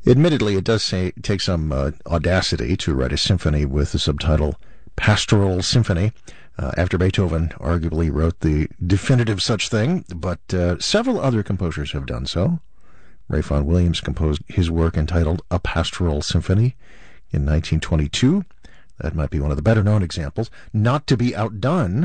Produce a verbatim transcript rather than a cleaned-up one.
Admittedly, it does say, take some uh, audacity to write a symphony with the subtitle Pastoral Symphony, uh, after Beethoven arguably wrote the definitive such thing, but uh, several other composers have done so. Ralph Vaughan Williams composed his work entitled A Pastoral Symphony in nineteen twenty-two. That might be one of the better-known examples. Not to be outdone